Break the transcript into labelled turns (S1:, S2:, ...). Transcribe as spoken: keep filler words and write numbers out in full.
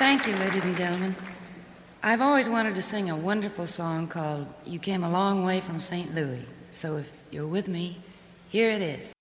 S1: Thank you, ladies and gentlemen. I've always wanted to sing a wonderful song called You Came a Long Way from Saint Louis. So if you're with me, here it is.